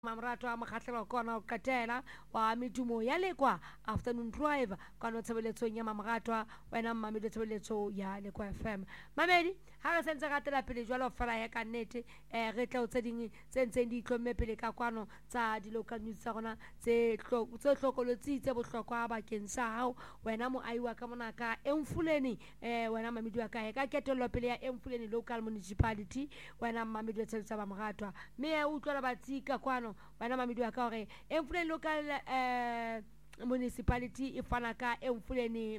Mamrato a makgatlhelo kona o katela wa medumo ya lekwa afternoon drive kana tshebeletso ya mamratwa wena mmamedi tshebeletso ya lekwa FM mamedi ha re sentse ga tela pele jwalo fela ya ka nnete re tla o tse ding tse di tlhomme pele ka kwano tsa di local news tsa gona tse hlokolotsi tse bohlokwa ba keng sa hao wena mo aiwa ka mona ka Emfuleni wena mamedi wa ka ka ketelo pele ya Emfuleni local municipality wena mmamedi tshebeletso ba mamratwa me o tlola batsika kwano wena mamedi wa ka hore Emfuleni local municipality ifanaka Emfuleni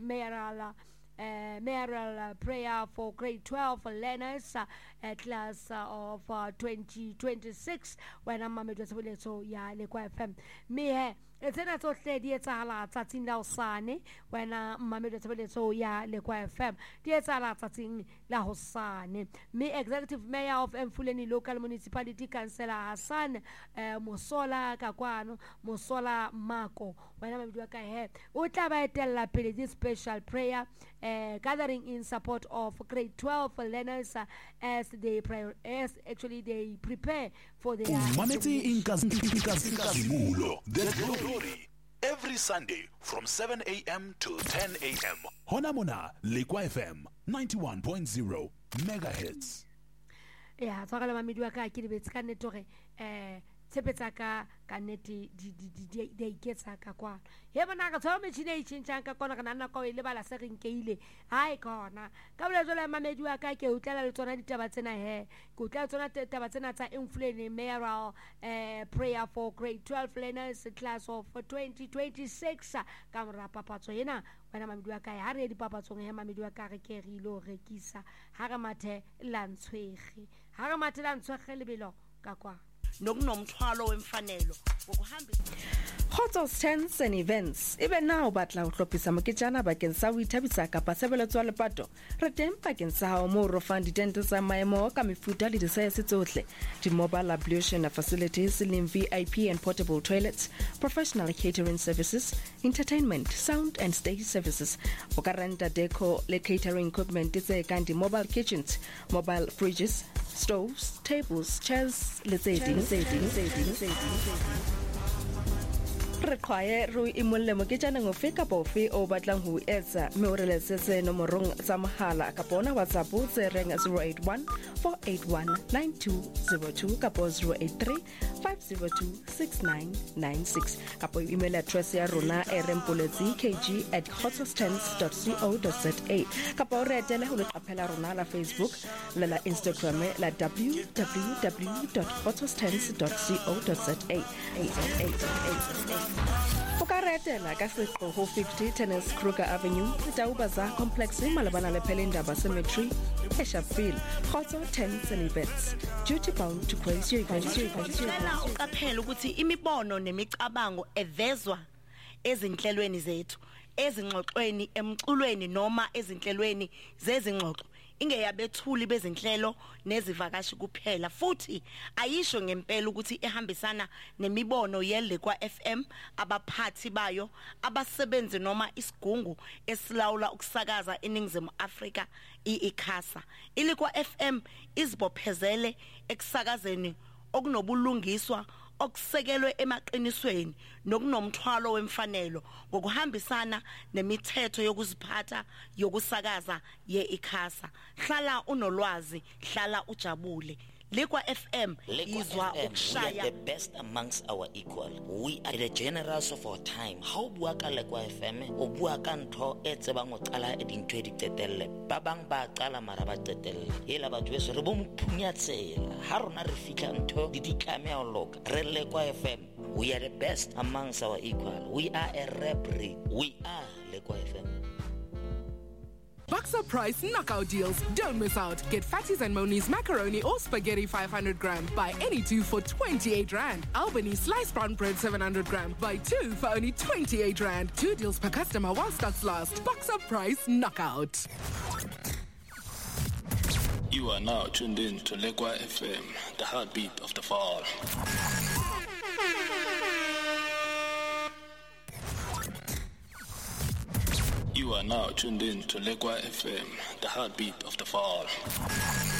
mayoral prayer for grade 12 learners class of 2026 wena mamedi tshebeletso ya lekwa FM me tsena tsohle di etsahala tsatsing la hosane wena mmamedi tshebeletso ya lekwa FM di etsahala tsatsing la hosane me executive mayor of Emfuleni local municipality councillor Hassan Mosola Kakwano Mosola Mako wena mamedi wa ka o tla ba etella pele this special prayer gathering in support of grade 12 learners as they prepare for their the glory every Sunday from 7 a.m. to 10 a.m. Honamona Lekwa FM 91.0 megahertz. Yeah, tswagala mamedi wa ka ke dibetse ka netore tshepetsa ka neti di iketsa ka kwa he bona ka tsho metšhine e tšhintšang ka kona kana nna ka ile bala se rinkeile hai kona ka bola jola mamedi wa ka ke utlela le tsona ditaba tsena ke utlela tsona ditaba tsena tsa Emfuleni mayoral prayer for grade 12 learners class of 2026 ka mora papatso ena wena mamedi wa ka ha re di papatsong he mamedi wa ka re ke re ilo rekisa ha re mathe lantshwege lebelo ka kwa nokunomthwalo wemfanelo ngokuhambisa Hotels, tents and events. Even now, batla utlopisa moketjana bakeng sa ho ithabisa kapa sebeletso ya lepato. Re teng bakeng sa hao mo ro fang ditente tsa maemo ka mefuta le disaese tsohle. Di mobile ablution facilities, lim VIP and portable toilets, professional catering services, entertainment, sound and stage services. O ka renta deco le catering equipment tse kang di mobile kitchens, mobile fridges, stoves, tables, chairs, le tse ding. Re kwae ro imolle moketjana ngofe kapa ofe o batlang ho etsa me o reletsetse nomorong tsa mohala kapa ona WhatsApp tse reng 081 481 9202 kapa 083 502 6996 kapa email address ya rona rempolezi@hotels10.co.za kapa o re etele ho leqaphela rona la Facebook le la Instagram la www.hotels10.co.za o ka retela ka seqo ho 50 Tennis Kruger Avenue Taubaza Complex malabana le Pelindaba Cemetery eShapville Khotso 10 Celibets duty bound to grace your Lana uqaphela ukuthi imibono nemicabango evezwa ezinhlelweni zethu ezingxoxweni emculweni noma ezinhlelweni zezingxoxo ingeyabethuli bezinhlelo nezivakashi kuphela futhi ayisho ngempela ukuthi ehambisana nemibono yeLekwa FM abaphathi bayo abasebenzi noma isigungu esilawula ukusakaza eNingizimu Afrika iICASA iLekwa FM izibophezele ekusakazeni okunobulungiswa okusekelwe emaqinisweni nokunomthwalo wemfanelo ngokuhambisana nemithetho yokuziphatha yokusakaza yeICASA hlala unolwazi hlala ujabule Lekwa FM izwa ukushaya the best amongst our equal. We are the generals of our time. How bua ka Lekwa FM o bua ka ntho e tsebang go qala e dintho di qetelle ba bang ba qala mara ba qetelle hela batho beso re bo mphunyatshela ha rona re fitla ntho di ditlame a loka re Lekwa FM. We are the best amongst our equal. We are a rap breed. We are Lekwa FM. Boxer Price knockout deals. Don't miss out. Get Fatties and Moni's macaroni or spaghetti 500 gram. Buy any two for 28 rand. Albany sliced brown bread 700 gram. Buy two for only 28 rand. 2 deals per customer while stocks last. Boxer Price knockout. You are now tuned in to Lekwa FM, the heartbeat of the fall. You are now tuned in to Lekwa FM, the heartbeat of the fall.